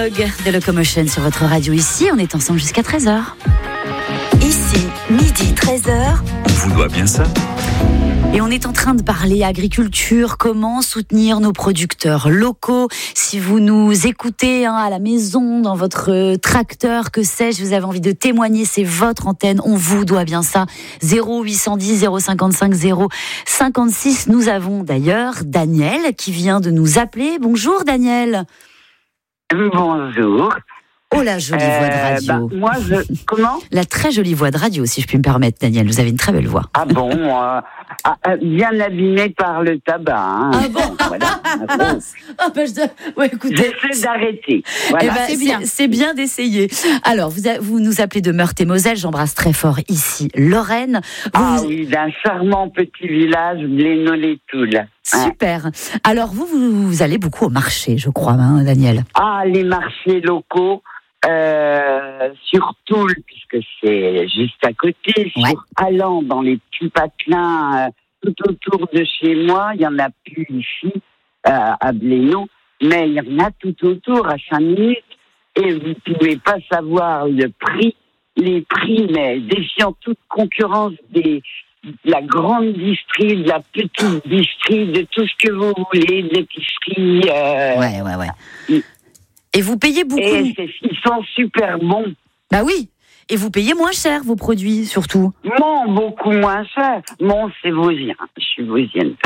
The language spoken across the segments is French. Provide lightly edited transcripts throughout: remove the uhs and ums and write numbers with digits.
Dog de Locomotion sur votre radio. Ici, on est ensemble jusqu'à 13h. Ici, midi 13h. On vous doit bien ça. Et on est en train de parler agriculture, comment soutenir nos producteurs locaux. Si vous nous écoutez à la maison, dans votre tracteur, que sais-je, vous avez envie de témoigner, c'est votre antenne, on vous doit bien ça. 0810 055 056. Nous avons d'ailleurs Daniel qui vient de nous appeler. Bonjour Daniel. Bonjour. Oh, la jolie voix de radio. Comment ? La très jolie voix de radio, si je puis me permettre, Daniel. Vous avez une très belle voix. Ah bon, bien abîmée par le tabac. Hein. Ah bon, voilà. Écoutez, j'essaie d'arrêter. Voilà. C'est bien. C'est bien d'essayer. Alors, vous nous appelez de Meurthe-et-Moselle. J'embrasse très fort ici Lorraine. Oui, d'un charmant petit village, Blénod-les-Toules. Super. Alors, vous allez beaucoup au marché, je crois, hein, Daniel. Les marchés locaux. Sur Toul, puisque c'est juste à côté, sur Allan, dans les petits patelins tout autour de chez moi. Il y en a plus ici, à Blénod, mais il y en a tout autour, à 5 minutes. Et vous ne pouvez pas savoir les prix, mais défiant toute concurrence de la grande distrie, de la petite distrie, de tout ce que vous voulez, de l'épicerie. Ouais. Et vous payez beaucoup. Et ils sont super bons. Bah oui. Et vous payez moins cher vos produits, surtout. Non, beaucoup moins cher. Bon, c'est Vosgien. Je suis vosgienne.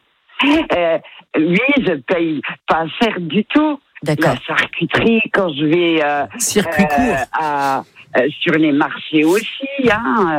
Oui, je paye pas cher du tout. D'accord. La charcuterie, quand je vais circuit court. Sur les marchés aussi,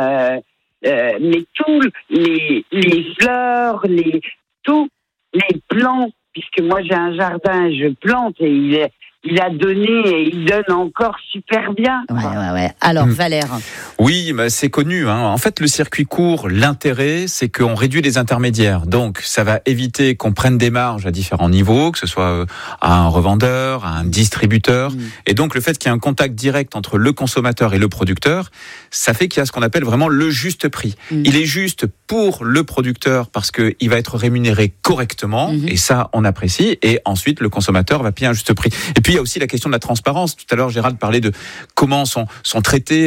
mais tous les fleurs, tous les plants, puisque moi j'ai un jardin, je plante et il a donné et il donne encore super bien. Ouais. Alors, Valère. Oui, c'est connu. En fait, le circuit court, l'intérêt, c'est qu'on réduit les intermédiaires. Donc, ça va éviter qu'on prenne des marges à différents niveaux, que ce soit à un revendeur, à un distributeur. Et donc, le fait qu'il y ait un contact direct entre le consommateur et le producteur, ça fait qu'il y a ce qu'on appelle vraiment le juste prix. Il est juste pour le producteur parce qu'il va être rémunéré correctement. Et ça, on apprécie. Et ensuite, le consommateur va payer un juste prix. Et puis, il y a aussi la question de la transparence. Tout à l'heure, Gérald parlait de comment sont traités,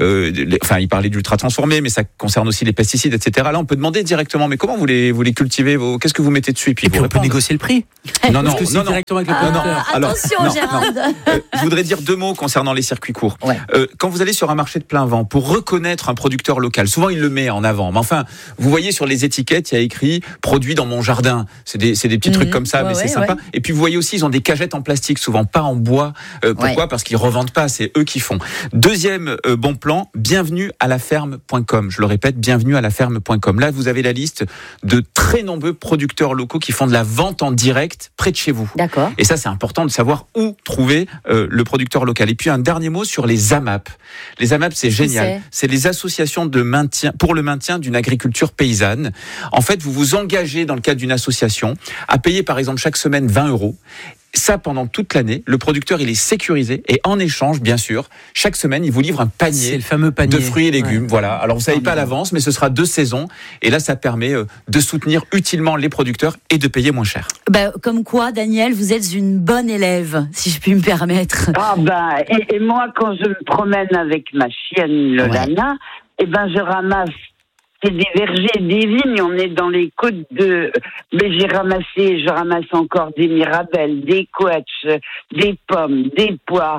il parlait d'ultra transformés, mais ça concerne aussi les pesticides, etc. Là, on peut demander directement, mais comment vous les cultivez, qu'est-ce que vous mettez dessus? Et puis on peut négocier le prix. Non. Directement avec le producteur. Attention, Gérald. Je voudrais dire 2 mots concernant les circuits courts. Quand vous allez sur un marché de plein vent, pour reconnaître un producteur local, souvent il le met en avant. Mais enfin, vous voyez sur les étiquettes, il y a écrit « produit dans mon jardin ». C'est des petits trucs comme ça, mais c'est sympa. Et puis vous voyez aussi, ils ont des cagettes en plastique, souvent pas en bois. Pourquoi ? Parce qu'ils revendent pas, c'est eux qui font. Deuxième bon plan, bienvenue à la ferme.com. Je le répète, bienvenue à la ferme.com. Là, vous avez la liste de très nombreux producteurs locaux qui font de la vente en direct près de chez vous. D'accord. Et ça, c'est important de savoir où trouver le producteur local. Et puis un dernier mot sur les AMAP. Les AMAP, c'est génial. C'est les associations de maintien pour le maintien d'une agriculture paysanne. En fait, vous vous engagez dans le cadre d'une association à payer par exemple chaque semaine 20 €. Ça, pendant toute l'année, le producteur, il est sécurisé et en échange, bien sûr, chaque semaine, il vous livre un panier, c'est le fameux panier de fruits et légumes. Voilà. Alors, vous savez pas à l'avance, mais ce sera 2 saisons. Et là, ça permet de soutenir utilement les producteurs et de payer moins cher. Comme quoi, Daniel, vous êtes une bonne élève, si je puis me permettre. Et moi, quand je me promène avec ma chienne Lolana, je ramasse. C'est des vergers, des vignes, on est dans les côtes mais je ramasse encore des mirabelles, des couettes, des pommes, des pois.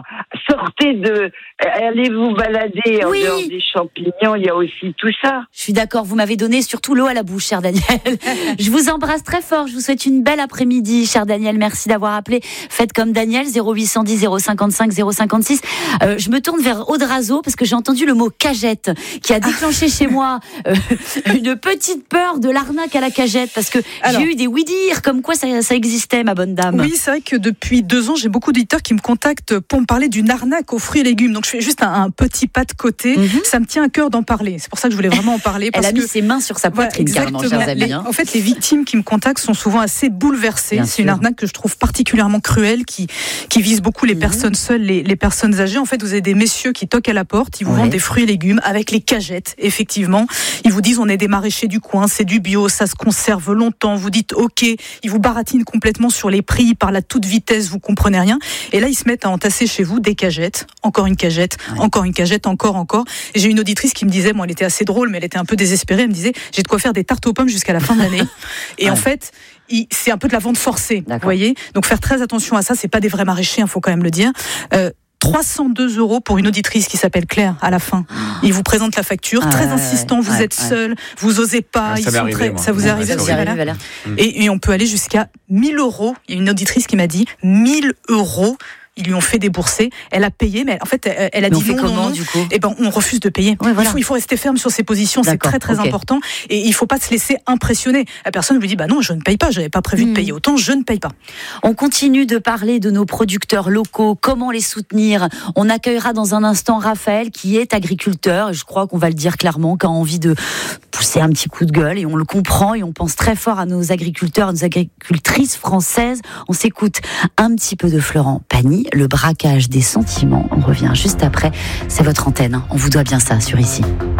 Allez vous balader en dehors des champignons, il y a aussi tout ça. Je suis d'accord, vous m'avez donné surtout l'eau à la bouche, cher Daniel. Je vous embrasse très fort, je vous souhaite une belle après-midi, cher Daniel, merci d'avoir appelé. Faites comme Daniel, 0810 055 056. Je me tourne vers Audrazo parce que j'ai entendu le mot cagette qui a déclenché chez moi une petite peur de l'arnaque à la cagette, parce que j'ai eu des oui-dire comme quoi ça existait, ma bonne dame. Oui, c'est vrai que depuis 2 ans, j'ai beaucoup d'auditeurs qui me contactent pour me parler d'une arnaque aux fruits et légumes. Donc je fais juste un petit pas de côté. Ça me tient à cœur d'en parler. C'est pour ça que je voulais vraiment en parler. Elle a mis ses mains sur sa poitrine, carrément, chers amis. En fait, les victimes qui me contactent sont souvent assez bouleversées. C'est une arnaque que je trouve particulièrement cruelle, qui vise beaucoup les personnes seules, les personnes âgées. En fait, vous avez des messieurs qui toquent à la porte, ils vous vendent des fruits et légumes avec les cagettes, effectivement. Ils vous disent on est des maraîchers du coin, c'est du bio, ça se conserve longtemps. Vous dites ok, ils vous baratinent complètement sur les prix, ils parlent à toute vitesse, vous comprenez rien. Et là, ils se mettent à entasser chez vous des cagettes, encore une cagette, encore une cagette, encore. Et j'ai une auditrice qui me disait, elle était assez drôle, mais elle était un peu désespérée. Elle me disait, j'ai de quoi faire des tartes aux pommes jusqu'à la fin de l'année. Et en fait, c'est un peu de la vente forcée, vous voyez. Donc faire très attention à ça, c'est pas des vrais maraîchers, faut quand même le dire. 302 € pour une auditrice qui s'appelle Claire à la fin. Il vous présente la facture, très insistant, vous êtes seul, vous osez pas, ça vous est arrivé, et on peut aller jusqu'à 1000 €. Il y a une auditrice qui m'a dit 1000 €. Ils lui ont fait débourser, elle a payé, mais en fait, elle a dit non. Du coup et on refuse de payer. Ouais, voilà. Il faut rester ferme sur ses positions, c'est très très important. Et il faut pas se laisser impressionner. La personne lui dit, non, je ne paye pas, j'avais pas prévu de payer autant, je ne paye pas. On continue de parler de nos producteurs locaux, comment les soutenir. On accueillera dans un instant Raphaël, qui est agriculteur, et je crois qu'on va le dire clairement, qui a envie de pousser un petit coup de gueule, et on le comprend, et on pense très fort à nos agriculteurs, à nos agricultrices françaises. On s'écoute un petit peu de Florent Pagny, le braquage des sentiments. On revient juste après. C'est votre antenne. On vous doit bien ça sur Ici.